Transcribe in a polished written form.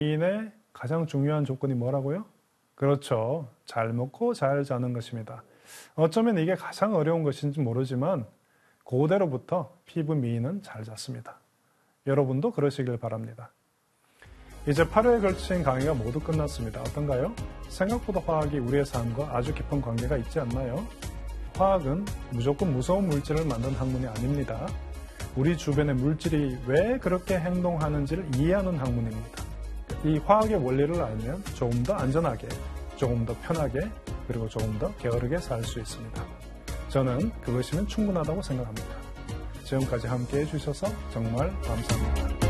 미인의 가장 중요한 조건이 뭐라고요? 그렇죠. 잘 먹고 잘 자는 것입니다. 어쩌면 이게 가장 어려운 것인지 모르지만 고대로부터 피부 미인은 잘 잤습니다. 여러분도 그러시길 바랍니다. 이제 8회에 걸친 강의가 모두 끝났습니다. 어떤가요? 생각보다 화학이 우리의 삶과 아주 깊은 관계가 있지 않나요? 화학은 무조건 무서운 물질을 만든 학문이 아닙니다. 우리 주변의 물질이 왜 그렇게 행동하는지를 이해하는 학문입니다. 이 화학의 원리를 알면 조금 더 안전하게, 조금 더 편하게, 그리고 조금 더 게으르게 살 수 있습니다. 저는 그것이면 충분하다고 생각합니다. 지금까지 함께해 주셔서 정말 감사합니다.